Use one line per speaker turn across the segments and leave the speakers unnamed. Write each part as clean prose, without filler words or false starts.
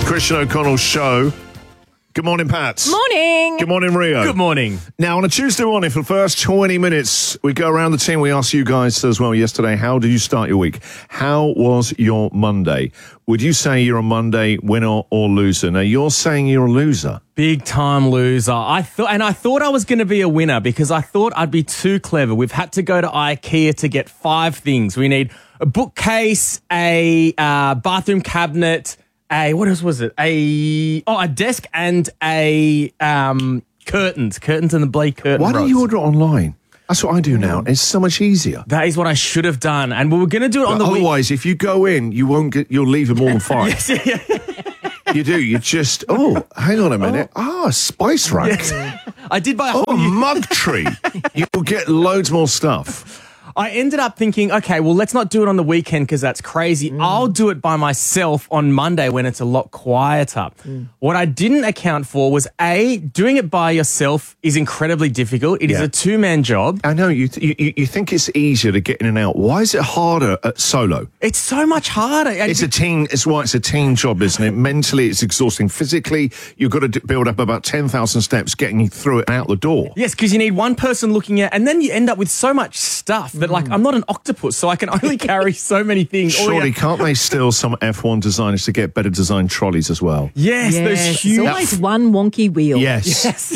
Christian O'Connell Show. Good morning, Pat.
Morning.
Good morning, Rio.
Good morning.
Now, on a Tuesday morning, for the first 20 minutes, we go around the team. We asked you guys as well yesterday, how did you start your week? How was your Monday? Would you say you're a Monday winner or loser? Now, you're saying you're a loser.
Big time loser. I thought I was going to be a winner because I thought I'd be too clever. We've had to go to IKEA to get 5 things. We need a bookcase, a bathroom cabinet, what else was it? A desk and a curtains and the blade curtain
Why don't
rods.
you order it online? That's what I do now. It's so much easier.
That is what I should have done, and we were going to do it on the week.
Otherwise, if you go in, you'll leave it more than 5.
Yes, yeah.
You do. You just, hang on a minute. A spice rack.
Yes. I did buy a
A
whole new...
mug tree. You'll get loads more stuff.
I ended up thinking, okay, well, let's not do it on the weekend because that's crazy. I'll do it by myself on Monday when it's a lot quieter. What I didn't account for was, doing it by yourself is incredibly difficult. It is a 2-man job.
I know, you think it's easier to get in and out. Why is it harder at solo?
It's so much harder.
It's a team. It's why it's a team job, isn't it? Mentally, it's exhausting. Physically, you've got to build up about 10,000 steps getting you through it out the door.
Yes, because you need one person looking at, and then you end up with so much stuff that, like, I'm not an octopus, so I can only carry so many things.
Surely, can't they steal some F1 designers to get better designed trolleys as well?
Yes, those huge.
It's always one wonky wheel.
Yes.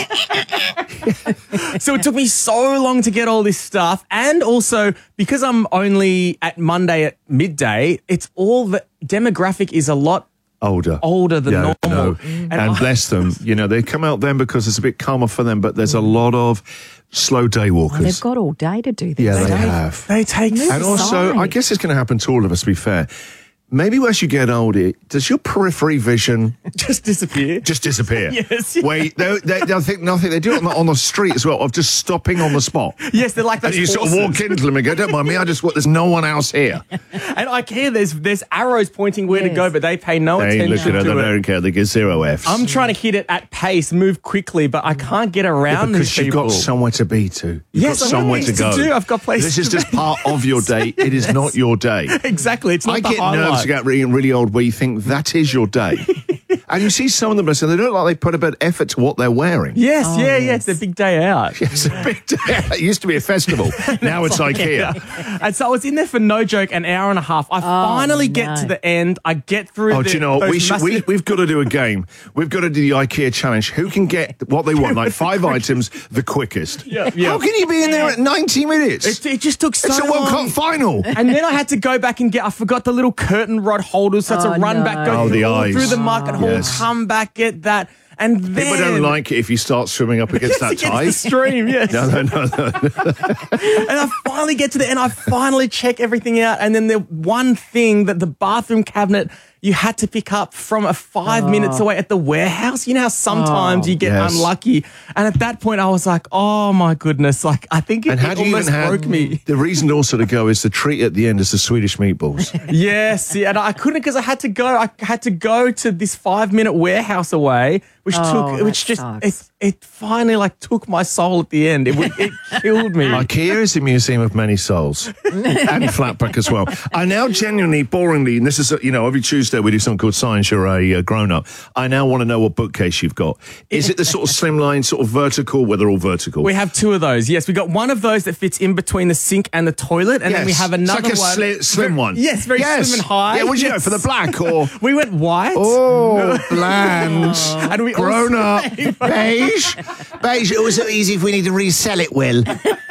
So it took me so long to get all this stuff, and also because I'm only at Monday at midday, it's all the demographic is a lot older than normal.
No. And bless them, they come out then because it's a bit calmer for them, but there's a lot of slow day walkers.
They've got all day to do this.
Yeah, they have.
They take
And also, I guess it's going to happen to all of us, to be fair. Maybe as you get older, does your periphery vision
just disappear?
Just disappear.
Yes.
Wait, they'll think nothing. They do it on the street as well, of just stopping on the spot.
Yes, they're like those
And you sort of
horses.
walk into them and go, don't mind me, there's no one else here.
And IKEA, there's arrows pointing where to go, but they pay no
They
attention
look at it, they
to it.
don't care. They get 0 Fs.
I'm trying to hit it at pace, move quickly, but I can't get around
because
these
you've
people.
got somewhere to be to. You've
Yes,
got
I've got
somewhere to
things
go.
to do. I've got places
This is
to
just
be.
part of your day. It is not your day.
Exactly, it's not
I
the
get
highlight.
nerves to get really old where you think that is your day. And you see some of them, and they don't look like they put a bit of effort to what they're wearing.
Yes, it's a big day out.
It's a big day. It used to be a festival. Now it's IKEA.
And so I was in there for no joke an hour and a half. I finally get to the end. I get through
Do you know what? We've got to do a game. We've got to do the IKEA challenge. Who can get what they want, like 5 items, the quickest?
Yeah.
How can you be in there at 90 minutes?
It just took so
It's a
long.
World Cup final.
And then I had to go back and I forgot the little curtain rod holders. So I had to run back, go
the
all
eyes.
through the market hall,
Yes.
come back, get that. And then...
People don't like it if you start swimming up against that tide.
the stream, yes.
No.
And I finally get to the end. I finally check everything out. And then the one thing that the bathroom cabinet you had to pick up from 5 minutes away at the warehouse. You know how sometimes you get unlucky. And at that point, I was like, oh, my goodness. Like, I think it almost broke me.
The reason also to go is the treat at the end is the Swedish meatballs.
Yes. Yeah, and I couldn't because I had to go. I had to go to this 5-minute warehouse away, which it finally took my soul at the end. It killed me.
IKEA is a museum of many souls, and flatback as well. I now genuinely, boringly, and this is every Tuesday we do something called Science. You're a grown up. I now want to know what bookcase you've got. Is it the sort of slimline, sort of vertical? Well, they're all vertical.
We have 2 of those. Yes, we got one of those that fits in between the sink and the toilet, and then we have another
it's like a slim one.
Yes, very slim and high.
Yeah, would you go for the black or?
We went white.
Oh, bland.
And we
grown up.
Beige. It was so easy if we need to resell it, Will.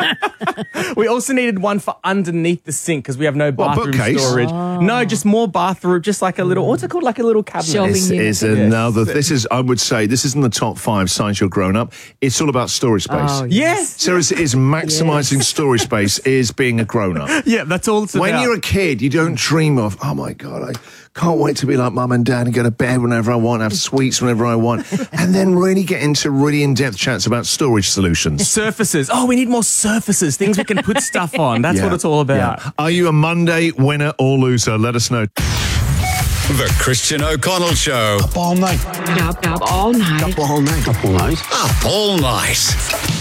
We also needed one for underneath the sink because we have no bathroom
bookcase?
storage. No, just more bathroom, just like a little, what's it called? Like a little cabinet.
Shelving
This
unit.
is another. This is, I would say, this is in the top 5 Science You're Grown Up. It's all about storage space.
Oh,
Yes.
So is maximising storage space is being a grown up.
Yeah, that's all it's
When
about.
you're a kid, you don't dream of, oh my God, I can't wait to be like mum and dad and go to bed whenever I want, have sweets whenever I want, and then really get into really in-depth chats about storage solutions.
Surfaces. Oh, we need more surfaces, things we can put stuff on. That's what it's all about.
Yeah. Are you a Monday winner or loser? Let us know.
The Christian O'Connell Show.
Up all night.
Up all night.
Up all night. Up all night.
Up all night.